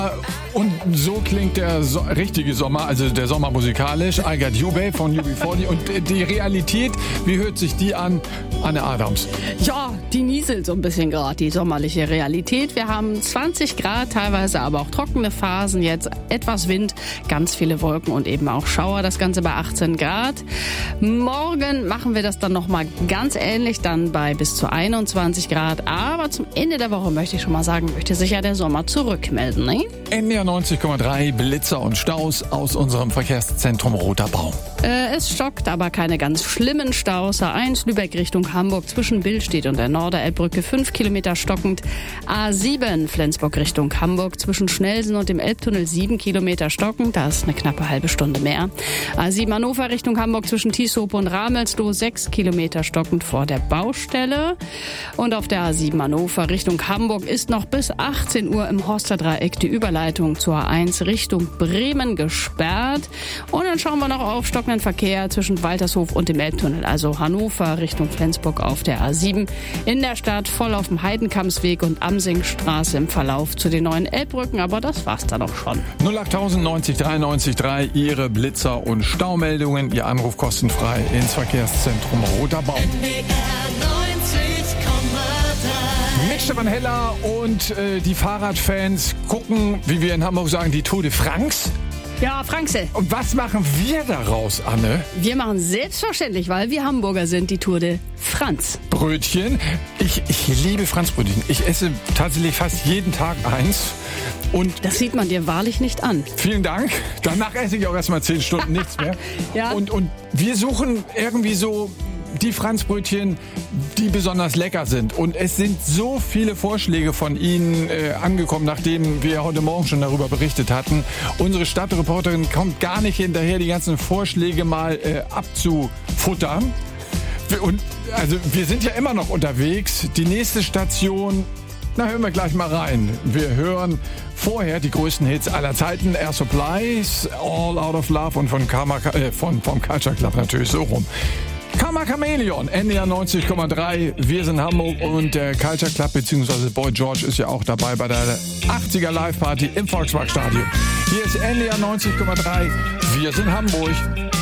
Und so klingt der richtige Sommer, also der Sommer musikalisch. I Got You Babe von UB40. Und die Realität, wie hört sich die an? Anne Adams. Ja, die nieselt so ein bisschen gerade, die sommerliche Realität. Wir haben 20 Grad, teilweise aber auch trockene Phasen. Jetzt etwas Wind, ganz viele Wolken und eben auch Schauer. Das Ganze bei 18 Grad. Morgen machen wir das dann nochmal ganz ähnlich, dann bei bis zu 21 Grad. Aber zum Ende der Woche möchte ich schon mal sagen, möchte sich ja der Sommer zurückmelden, ne? NDR 90,3 Blitzer und Staus aus unserem Verkehrszentrum Roter Baum. Es stockt, aber keine ganz schlimmen Staus. A1 Lübeck Richtung Hamburg zwischen Billstedt und der Norderelbbrücke 5 Kilometer stockend. A7 Flensburg Richtung Hamburg zwischen Schnelsen und dem Elbtunnel 7 Kilometer stockend. Da ist eine knappe halbe Stunde mehr. A7 Hannover Richtung Hamburg zwischen Tieshope und Ramelsloh 6 Kilometer stockend vor der Baustelle. Und auf der A7 Hannover Richtung Hamburg ist noch bis 18 Uhr im Horsterdreieck die Überleitung zur A1 Richtung Bremen gesperrt. Und dann schauen wir noch auf stockenden Verkehr zwischen Waltershof und dem Elbtunnel, also Hannover Richtung Flensburg auf der A7. In der Stadt voll auf dem Heidenkampsweg und Amsingstraße im Verlauf zu den neuen Elbbrücken, aber das war's dann auch schon. 08000 90 93 3, Ihre Blitzer- und Staumeldungen, Ihr Anruf kostenfrei ins Verkehrszentrum Roter Baum. Mit Stefan Heller und die Fahrradfans gucken, wie wir in Hamburg sagen, die Tour de France. Ja, Franxe. Und was machen wir daraus, Anne? Wir machen selbstverständlich, weil wir Hamburger sind, die Tour de France. Brötchen. Ich liebe Franzbrötchen. Ich esse tatsächlich fast jeden Tag eins. Und das sieht man dir wahrlich nicht an. Vielen Dank. Danach esse ich auch erstmal 10 Stunden nichts mehr. Ja. Und wir suchen irgendwie so die Franzbrötchen, die besonders lecker sind. Und es sind so viele Vorschläge von Ihnen angekommen, nachdem wir heute Morgen schon darüber berichtet hatten. Unsere Stadtreporterin kommt gar nicht hinterher, die ganzen Vorschläge mal abzufuttern. Und also wir sind ja immer noch unterwegs. Die nächste Station, na, hören wir gleich mal rein. Wir hören vorher die größten Hits aller Zeiten. Air Supplies, All Out of Love und vom Culture Club natürlich so rum. Karma Chameleon, NDR 90,3. Wir sind Hamburg und der Culture Club bzw. Boy George ist ja auch dabei bei der 80er Live Party im Volksparkstadion. Hier ist NDR 90,3. Wir sind Hamburg.